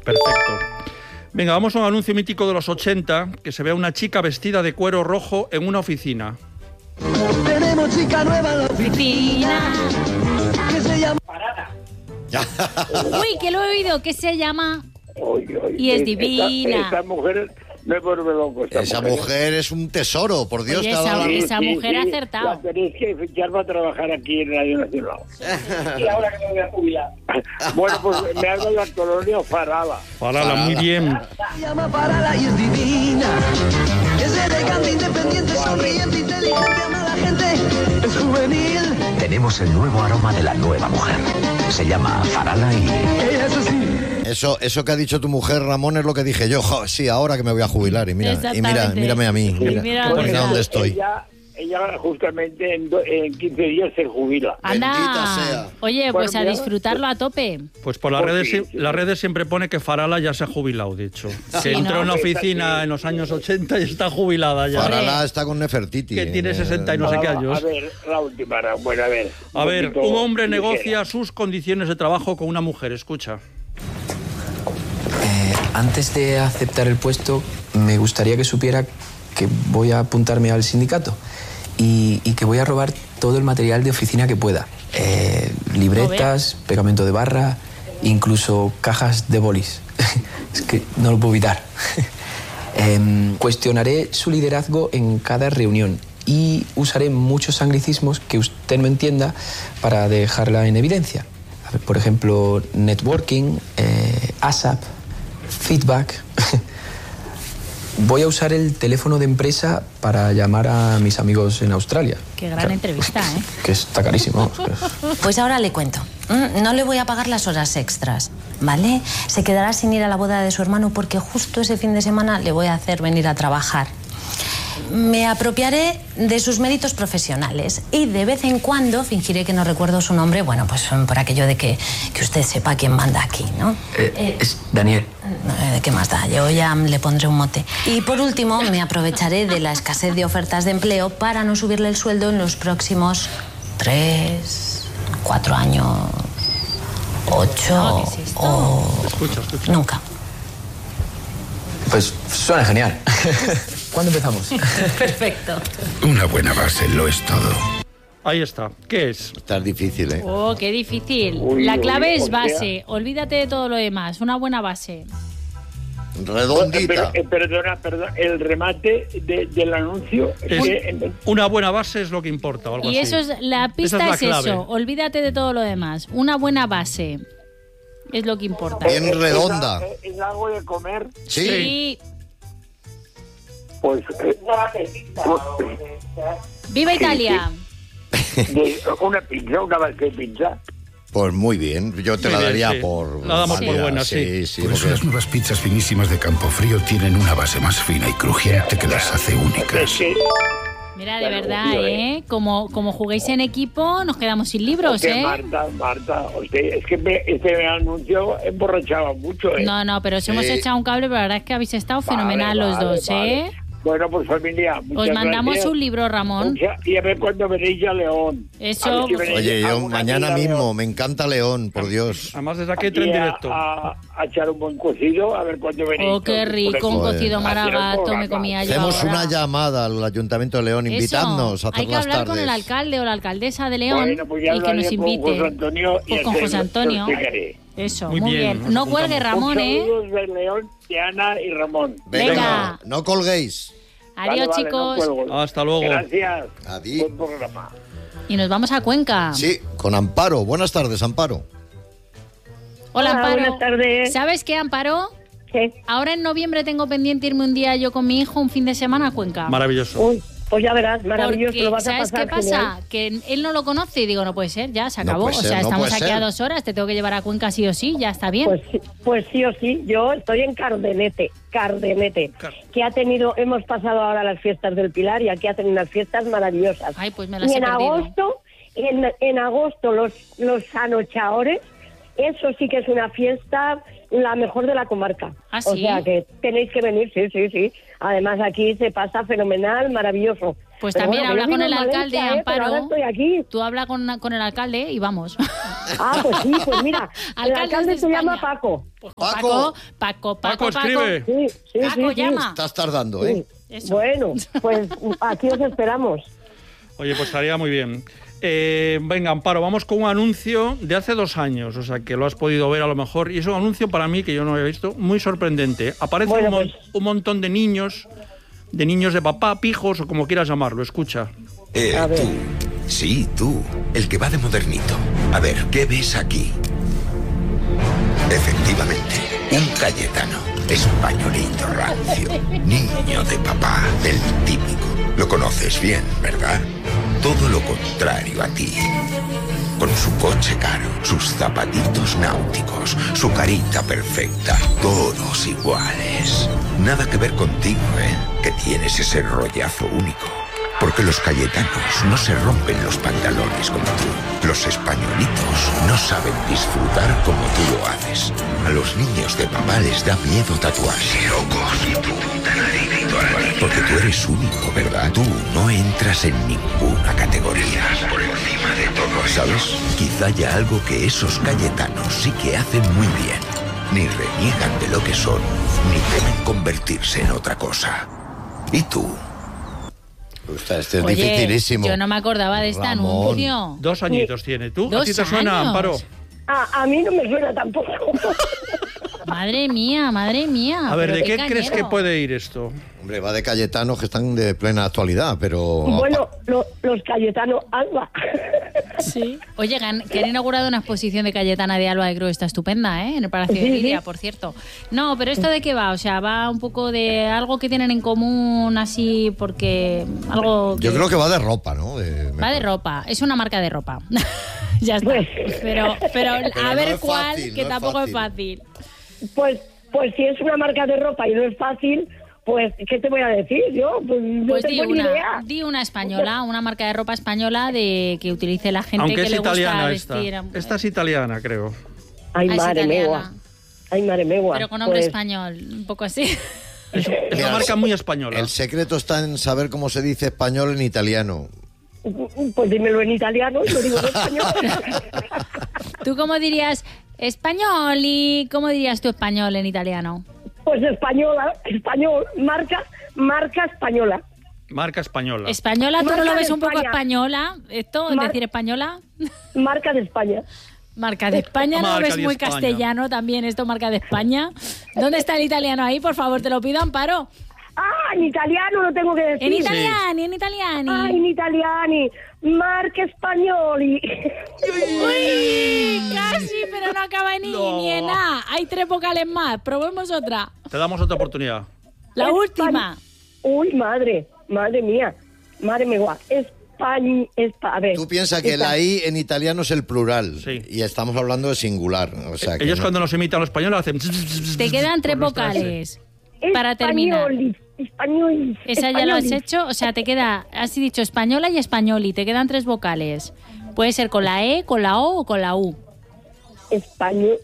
Perfecto. Venga, vamos a un anuncio mítico de los 80, que se ve a una chica vestida de cuero rojo en una oficina. Tenemos chica nueva en la oficina que se llama Parada. Uy, que lo he oído, que se llama... Y es divina. Esta mujer me vuelve loco. Esa mujer es un tesoro, por Dios. Oye, esa mujer ha acertado. La tenéis que fichar para trabajar aquí en Radio Nacional. Y ahora que me voy a jubilar. Bueno, pues me hago la colonia Farala. Farala, muy bien. se llama Parala y es divina. Es elegante, independiente, sonriente, inteligente, ama a la gente, es juvenil. Tenemos el nuevo aroma de la nueva mujer. Se llama Farala y... Ella es así. Eso que ha dicho tu mujer, Ramón, es lo que dije yo. Jo, sí, ahora que me voy a jubilar. Y mírame a mí. Mira dónde estoy. Ella justamente en 15 días se jubila. Anda. Sea. Oye, pues Bueno, a disfrutarlo a tope. Pues por las redes siempre pone que Farala ya se ha jubilado, de hecho. Que entró en la oficina en los años 80 y está jubilada ya. Farala está con Nefertiti. Que tiene 60 y no sé qué años. A ver, la última. Bueno, A ver, un hombre negocia sus condiciones de trabajo con una mujer. Escucha. Antes de aceptar el puesto, me gustaría que supiera que voy a apuntarme al sindicato y que voy a robar todo el material de oficina que pueda. Libretas, pegamento de barra, incluso cajas de bolis. Es que no lo puedo evitar. Cuestionaré su liderazgo en cada reunión y usaré muchos anglicismos que usted no entienda para dejarla en evidencia. A ver, por ejemplo, networking, ASAP, feedback. Voy a usar el teléfono de empresa para llamar a mis amigos en Australia. Qué gran entrevista, ¿eh? Que está carísimo. Pues ahora le cuento. No le voy a pagar las horas extras, ¿vale? Se quedará sin ir a la boda de su hermano porque justo ese fin de semana le voy a hacer venir a trabajar. Me apropiaré de sus méritos profesionales y de vez en cuando fingiré que no recuerdo su nombre, bueno, pues por aquello de que usted sepa quién manda aquí, ¿no? Es Daniel. ¿Qué más da? Yo ya le pondré un mote. Y por último, me aprovecharé de la escasez de ofertas de empleo para no subirle el sueldo en los próximos 3, 4 años, 8 Escucha. nunca. Pues suena genial. ¿Cuándo empezamos? Perfecto. Una buena base lo es todo. Ahí está. ¿Qué es? Está difícil, ¿eh? Oh, qué difícil. Uy, La clave es o sea... base. Olvídate de todo lo demás. Una buena base. Redondita. Perdona, el remate del anuncio es que... Una buena base es lo que importa, o algo Y así. eso es, la pista Esa es la clave. eso. Olvídate de todo lo demás. Una buena base es lo que importa. Bien redonda. ¿Es algo de comer? Sí. Pues... ¡Viva Italia! Una pizza, una base de pizza. Pues muy bien. Yo te Muy la bien, daría sí. por... La damos por válida. buena, sí. Sí, Por eso porque- las nuevas pizzas finísimas de Campofrío tienen una base más fina y crujiente que las hace únicas. Es que... Mira, de verdad, ¿eh? Como juguéis en equipo, nos quedamos sin libros, Usted, ¿eh? Marta, usted, es que este anuncio emborrachaba mucho, ¿eh? No, pero os hemos echado un cable, pero la verdad es que habéis estado fenomenal los dos, ¿eh? Bueno, pues familia, Os mandamos gracias. un libro, Ramón. Y a ver cuándo veréis a León. Eso, A ver si veréis Oye, yo alguna mañana amiga mismo, León. me encanta León, por Dios. Además, desde aquí Aquí tren directo. a echar un buen cocido, a ver cuándo veréis. Oh, qué rico, un Joder. cocido maragato, me Programa. comía yo Hacemos ahora. una llamada al Ayuntamiento de León, Eso, invitadnos a hacer hay que las hablar tardes. con el alcalde o la alcaldesa de León Bueno, pues ya y que nos hablaré con invite. José Antonio y Pues con así José lo Antonio. explicaré. Eso, Muy muy bien, bien. nos No cuelgue, apuntamos. Ramón, ¿eh? Saludos de León, de Ana y Ramón. Venga. No colguéis. Adiós, Vale, chicos. no cuelgo. Hasta luego. Gracias. Adiós. Buen programa. Y nos vamos a Cuenca. Sí, con Amparo. Buenas tardes, Amparo. Hola, Amparo. Buenas tardes. ¿Sabes qué, Amparo? ¿Qué? Ahora en noviembre tengo pendiente irme un día yo con mi hijo, un fin de semana a Cuenca. Maravilloso. Uy, pues ya verás, maravilloso, Porque, lo vas a ¿sabes pasar qué pasa? genial. Que él no lo conoce y digo, no puede ser, ya se No acabó. puede O ser, sea, no estamos puede aquí a ser. 2 horas, te tengo que llevar a Cuenca sí o sí, ya está bien. Pues sí o sí, yo estoy en Cardenete, que hemos pasado ahora las fiestas del Pilar y aquí hacen unas fiestas maravillosas. Ay, pues me las Y he en perdido. agosto, en agosto los anochaores, eso sí que es una fiesta la mejor de la comarca. ¿Ah, O sí? sea que tenéis que venir, sí. Además aquí se pasa fenomenal, maravilloso. Pues Pero también bueno, habla yo con vivo el en alcalde, Valencia, pero ahora Amparo. estoy aquí. Tú habla con el alcalde y vamos. Ah, pues sí, pues mira, el alcalde de se llama España. Paco. Paco, escribe. Sí, Paco, sí. llama. Estás tardando, ¿eh? Eso. Bueno, pues aquí os esperamos. Oye, pues estaría muy bien. Venga, Amparo, vamos con un anuncio de hace 2 años, o sea, que lo has podido ver a lo mejor, y es un anuncio para mí que yo no había visto, muy sorprendente. Aparece Bueno, un montón de niños de papá, pijos o como quieras llamarlo, escucha. A ver. Tú. Sí, tú. El que va de modernito. A ver, ¿qué ves aquí? Efectivamente, un Cayetano. Españolito rancio. Niño de papá, el típico. Lo conoces bien, ¿verdad? Todo lo contrario a ti. Con su coche caro, sus zapatitos náuticos, su carita perfecta, todos iguales. Nada que ver contigo, ¿eh? Que tienes ese rollazo único. Porque los cayetanos no se rompen los pantalones como tú. Los españolitos no saben disfrutar como tú lo haces. A los niños de papá les da miedo tatuarse. Locos, y tú tan adicto a la niña. Porque tú eres único, ¿verdad? Tú no entras en ninguna categoría. Por encima de todo, ¿sabes? Quizá haya algo que esos cayetanos sí que hacen muy bien. Ni reniegan de lo que son, ni temen convertirse en otra cosa. ¿Y tú? Este es Oye, dificilísimo. yo no me acordaba de este anuncio. 2 añitos tiene. ¿Tú? ¿A 2 ti te suena, años? Amparo? A mí no me suena tampoco. Madre mía. A ver, pero ¿de qué crees cañero. que puede ir esto? Hombre, va de Cayetanos que están de plena actualidad, pero... Bueno, los Cayetano Alba. Sí. Oye, que han inaugurado una exposición de Cayetana de Alba, que creo que está estupenda, ¿eh? En el Palacio de Sí, Lidia, sí. por cierto. No, pero ¿esto de qué va? O sea, va un poco de algo que tienen en común, así, porque algo... Yo creo que va de ropa, ¿no? Va de ropa, es una marca de ropa. Ya está. Pero a no ver es cuál, fácil, que no es tampoco es fácil. fácil. Pues si es una marca de ropa y no es fácil, pues ¿qué te voy a decir yo? Pues no Pues tengo ni idea. di una española, una marca de ropa española de que utilice la gente Aunque que es le gusta italiana vestir. esta es italiana, creo. Ay, Es madre italiana. megua. Ay, madre megua. Pero con nombre Pues, español, un poco así. Es una marca muy española. El secreto está en saber cómo se dice español en italiano. Pues dímelo en italiano y lo digo en español. ¿Tú cómo dirías español y cómo dirías tú español en italiano? Pues español, marca española. Marca española. ¿Española? ¿Tú no Marca lo ves de un poco España. española? ¿Esto? ¿Es decir española? Marca de España. Marca de España, ¿no lo Marca ves de muy España. castellano también esto, marca de España? ¿Dónde está el italiano ahí? Por favor, te lo pido, Amparo. Ah, en italiano lo tengo que decir. En italiani, en italiani. Ah, in italiani. Marca spagnoli. Uy, casi, pero no acaba ni en A. Hay 3 vocales más. Probemos otra. Te damos otra oportunidad. La última. Uy, madre mía. Madre mía. A ver. Tú piensas que la I en italiano es el plural. Sí. Y estamos hablando de singular. O sea, que Ellos no- cuando nos imitan los españoles hacen... Te quedan 3 con nuestra S. vocales para terminar. Españoli. Esa ya lo has hecho, o sea, te queda, has dicho española y españoli, te quedan 3 vocales. Puede ser con la E, con la O o con la U. Español.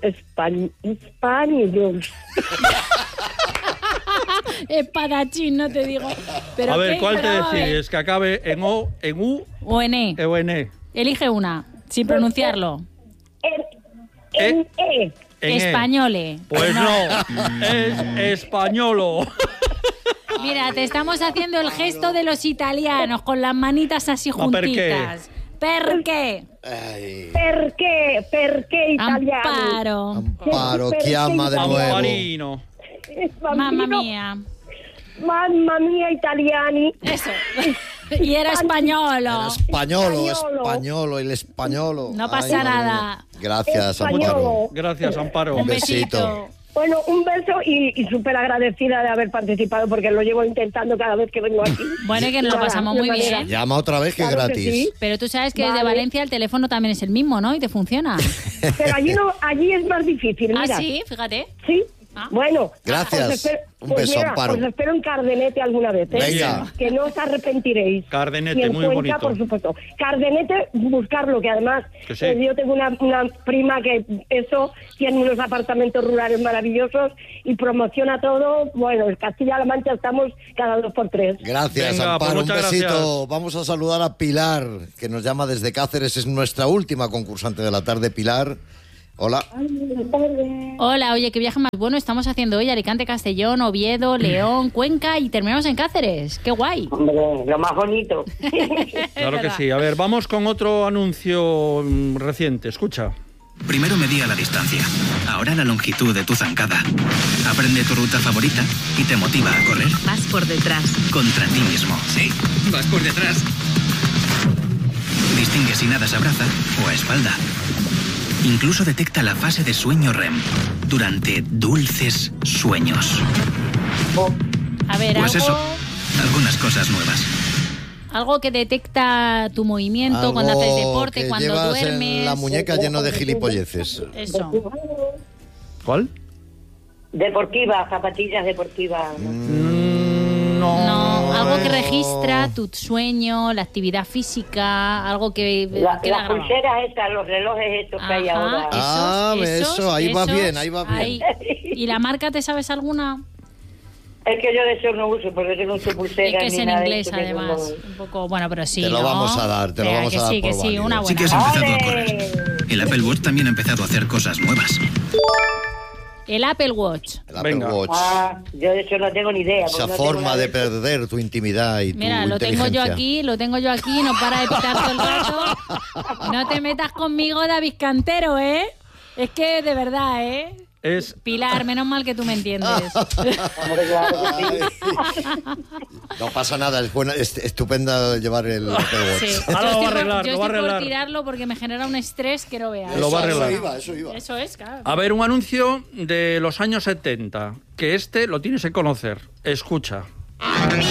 Espadachín, no te digo. ¿Pero A ver, qué? ¿cuál te Pero, a ver. decides? ¿Que acabe en O, en U O en E. o en E? Elige una, sin pronunciarlo. En E. En E. Españole. Pues no, es españolo. Mira, te estamos haciendo el gesto de los italianos con las manitas así Ma perché? juntitas. ¿Per qué? Ay, Perché italiano. Amparo. Amparo, chiama de nuevo. Amparino. Mamma mía. Mamma mía, italiani. Eso. Y era españolo. Españolo, el españolo. No pasa nada. Gracias, Españolo. Amparo. Gracias, Amparo. Un besito. besito. Bueno, un beso y súper agradecida de haber participado porque lo llevo intentando cada vez que vengo aquí. Bueno, y que nos lo Nada, pasamos de muy manera. bien. Llama otra vez que es Claro que gratis. sí. Pero tú sabes que desde Vale. Valencia el teléfono también es el mismo, ¿no? Y te funciona. Pero allí es más difícil, Ah, mira. sí, fíjate. Sí, Bueno, gracias. Un beso, mira, Amparo. Os espero en Cardenete alguna vez, ¿eh? Venga. Que no os arrepentiréis. Cardenete, y en muy Cuenca, bonito. por supuesto. Cardenete, buscarlo, que además Que sí. yo tengo una prima que tiene unos apartamentos rurales maravillosos y promociona todo. Bueno, en Castilla-La Mancha estamos cada 2 por 3. Gracias, Venga, Amparo. pues Un muchas besito. gracias. Vamos a saludar a Pilar, que nos llama desde Cáceres. Es nuestra última concursante de la tarde, Pilar. Hola. Hola, oye, qué viaje más bueno estamos haciendo hoy. Alicante, Castellón, Oviedo, León, Cuenca y terminamos en Cáceres. ¡Qué guay! Hombre, lo más bonito. Claro que sí. A ver, vamos con otro anuncio reciente. Escucha. Primero medía la distancia, ahora la longitud de tu zancada. Aprende tu ruta favorita y te motiva a correr. Vas por detrás. Contra ti mismo. Sí, vas por detrás. Distingue si nadas a braza o a espalda. Incluso detecta la fase de sueño REM durante dulces sueños. A ver, Pues algo, eso, algunas cosas nuevas. algo que detecta tu movimiento Algo cuando haces deporte, que cuando llevas duermes. en la muñeca lleno de gilipolleces. Eso. ¿Cuál? Deportiva, zapatillas deportivas. No, algo que registra tu sueño, la actividad física, algo que queda Las grabado. pulseras estas, los relojes estos que hay Ajá, ahora. Eso, ahí va bien, ahí va bien. ahí. ¿Y la marca te sabes alguna? Es que yo de eso no uso, porque yo no uso pulseras. Es que es ni en nada de inglés, eso, que además. Un poco, bueno, pero sí. Te lo ¿no? vamos a dar, te lo Venga, vamos que a dar sí, por que sí, válido. una Sí buena. que has empezado a correr. El Apple Watch también ha empezado a hacer cosas nuevas. El Apple Watch. El Apple Venga. Watch. Yo de eso no tengo ni idea. Esa porque no tengo forma nada de eso. perder tu intimidad y Mira, tu lo tengo inteligencia. yo aquí, no para de pitar todo el rato. No te metas conmigo, David Cantero, ¿eh? Es que, de verdad, ¿eh? Es Pilar, menos mal que tú me entiendes. Hombre, claro que sí. No pasa nada, es buena, es estupenda llevar el Apple Watch. Sí. Ahora lo va a Yo arreglar, estoy lo va a por arreglar. tirarlo porque me genera un estrés que no veas. Lo va a arreglar. Eso iba. Eso es, claro. A ver, un anuncio de los años 70, que lo tienes que conocer. Escucha.